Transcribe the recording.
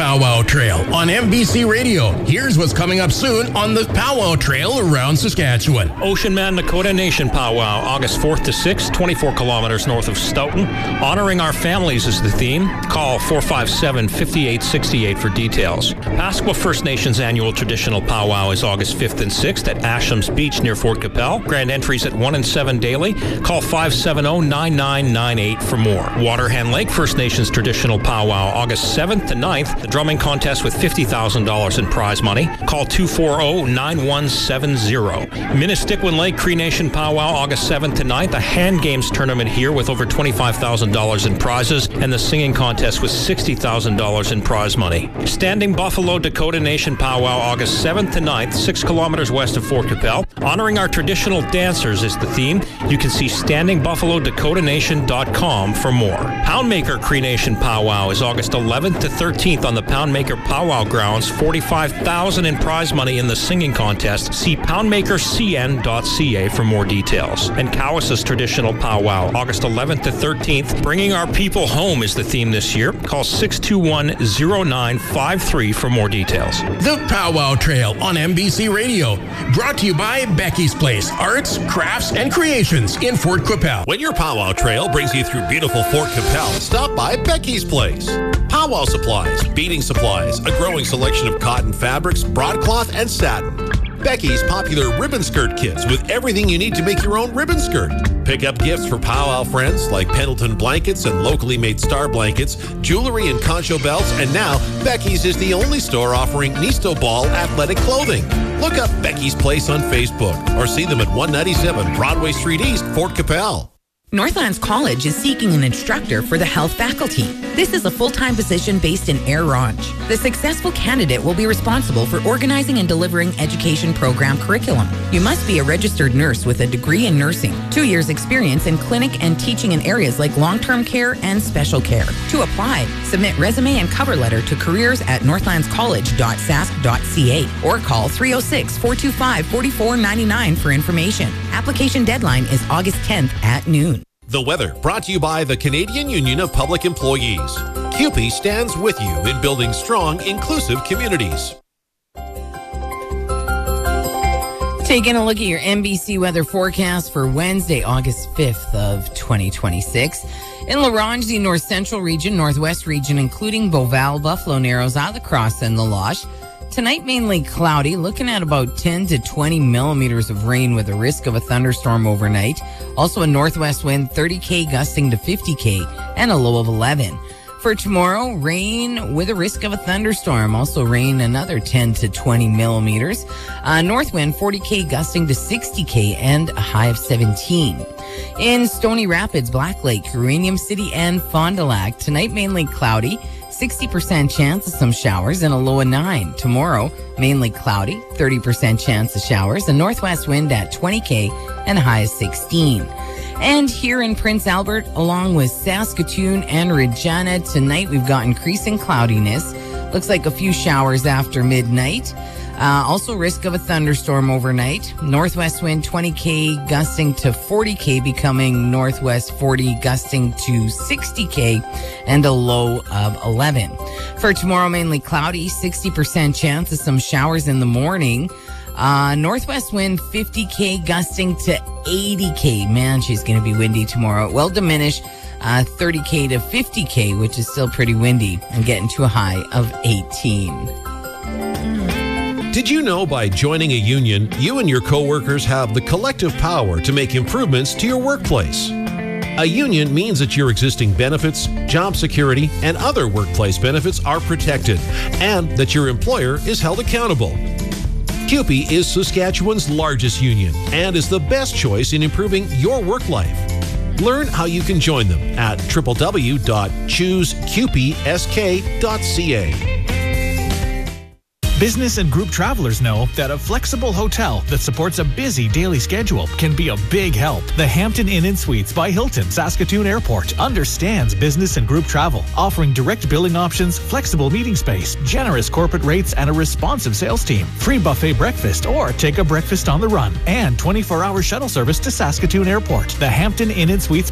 Powwow Trail on MBC Radio. Here's what's coming up soon on the Powwow Trail around Saskatchewan. Ocean Man Nakota Nation Powwow, August 4th to 6th, 24 kilometers north of Stoughton. Honoring our families is the theme. Call 457-5868 for details. Pasqua First Nations Annual Traditional Powwow is August 5th and 6th at Ashams Beach near Fort Capel. Grand entries at 1 and 7 daily. Call 570-9998 for more. Waterhen Lake First Nations Traditional Powwow, August 7th to 9th. The drumming contest with $50,000 in prize money. Call 240-9170. Minnestickwin Lake Cree Nation Powwow, August 7th to 9th. A hand games tournament here with over $25,000 in prizes and the singing contest with $60,000 in prize money. Standing Buffalo Dakota Nation Powwow, August 7th to 9th, 6 kilometers west of Fort Capel. Honoring our traditional dancers is the theme. You can see standingbuffalodakotanation.com for more. Poundmaker Cree Nation Powwow is August 11th to 13th on the Poundmaker Powwow grounds. $45,000 in prize money in the singing contest. See poundmakercn.ca for more details. And Cowess's Traditional Powwow, August 11th to 13th. Bringing our people home is the theme this year. Call 621-0953 for more details. The Powwow Trail on MBC Radio. Brought to you by Becky's Place, Arts, Crafts, and Creations in Fort Capel. When your Powwow Trail brings you through beautiful Fort Capel, stop by Becky's Place. Powwow supplies, beading supplies, a growing selection of cotton fabrics, broadcloth, and satin. Becky's popular ribbon skirt kits with everything you need to make your own ribbon skirt. Pick up gifts for powwow friends like Pendleton blankets and locally made star blankets, jewelry and concho belts, and now Becky's is the only store offering Nisto Ball athletic clothing. Look up Becky's Place on Facebook or see them at 197 Broadway Street East, Fort Capel. Northlands College is seeking an instructor for the health faculty. This is a full-time position based in Air Ronge. The successful candidate will be responsible for organizing and delivering education program curriculum. You must be a registered nurse with a degree in nursing, 2 years experience in clinic and teaching in areas like long-term care and special care. To apply, submit resume and cover letter to careers@northlandscollege.sask.ca or call 306-425-4499 for information. Application deadline is August 10th at noon. The weather brought to you by the Canadian Union of Public Employees. CUPE stands with you in building strong, inclusive communities. Taking a look at your NBC weather forecast for Wednesday, August 5th of 2026. In La Ronge, the north central region, northwest region, including Beauval, Buffalo Narrows, Isle Cross, and La Loche. Tonight, mainly cloudy, looking at about 10 to 20 millimeters of rain with a risk of a thunderstorm overnight. Also a northwest wind, 30 km gusting to 50 km, and a low of 11. For tomorrow, rain with a risk of a thunderstorm. Also rain another 10 to 20 millimeters. North wind, 40 km gusting to 60 km, and a high of 17. In Stony Rapids, Black Lake, Uranium City, and Fond du Lac, tonight mainly cloudy. 60% chance of some showers and a low of 9. Tomorrow, mainly cloudy, 30% chance of showers, a northwest wind at 20 km and a high of 16. And here in Prince Albert, along with Saskatoon and Regina, tonight we've got increasing cloudiness. Looks like a few showers after midnight. Also risk of a thunderstorm overnight. Northwest wind 20 km gusting to 40 km, becoming northwest 40 gusting to 60 km, and a low of 11. For tomorrow, mainly cloudy, 60% chance of some showers in the morning. Northwest wind 50 km gusting to 80 km. Man, she's going to be windy tomorrow. It will diminish 30 km to 50 km, which is still pretty windy, and getting to a high of 18. Did you know by joining a union, you and your coworkers have the collective power to make improvements to your workplace? A union means that your existing benefits, job security, and other workplace benefits are protected, and that your employer is held accountable. CUPE is Saskatchewan's largest union and is the best choice in improving your work life. Learn how you can join them at www.chooseqpsk.ca. Business and group travelers know that a flexible hotel that supports a busy daily schedule can be a big help. The Hampton Inn & Suites by Hilton Saskatoon Airport understands business and group travel, offering direct billing options, flexible meeting space, generous corporate rates, and a responsive sales team. Free buffet breakfast or take a breakfast on the run, and 24-hour shuttle service to Saskatoon Airport. The Hampton Inn & Suites